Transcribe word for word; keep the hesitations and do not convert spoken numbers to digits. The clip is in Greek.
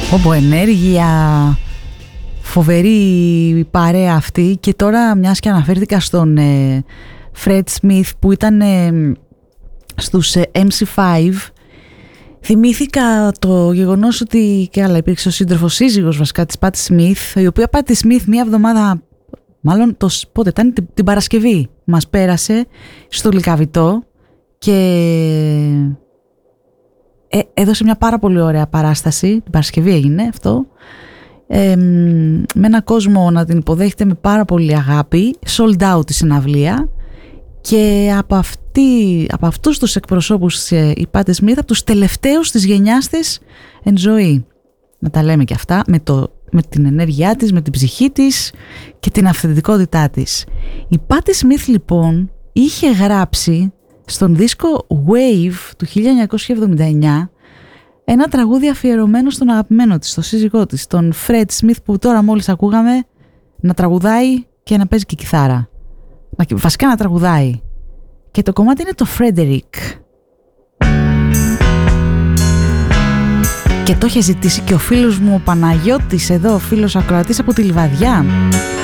Όπου ενέργεια, φοβερή παρέα αυτή. Και τώρα, μιας και αναφέρθηκα στον ε, Fred Smith που ήταν ε, στους ε, εμ σι φάιβ, θυμήθηκα το γεγονός ότι και άλλα υπήρξε ο σύντροφος σύζυγος βασικά της Patti Smith, η οποία Patti Smith μία εβδομάδα, μάλλον το, πότε ήταν, την, την Παρασκευή μας πέρασε στο Λυκαβητό και ε, έδωσε μια πάρα πολύ ωραία παράσταση. Την Παρασκευή έγινε αυτό, ε, με έναν κόσμο να την υποδέχεται με πάρα πολύ αγάπη, sold out η συναυλία. Και από, αυτή, από αυτούς τους εκπροσώπους η Patti Smith, από τους τελευταίους της γενιάς της εν ζωή. Να τα λέμε και αυτά, με, το, με την ενέργειά της, με την ψυχή της και την αυθεντικότητά της. Η Patti Smith λοιπόν είχε γράψει στον δίσκο Wave του χίλια εννιακόσια εβδομήντα εννιά ένα τραγούδι αφιερωμένο στον αγαπημένο της, στον σύζυγό της, τον Fred Smith, που τώρα μόλις ακούγαμε να τραγουδάει και να παίζει και κιθάρα. Βασικά να τραγουδάει. Και το κομμάτι είναι το Frederick. Και το είχε ζητήσει και ο φίλος μου ο Παναγιώτης εδώ, ο φίλος ακροατής από τη Λιβαδιά.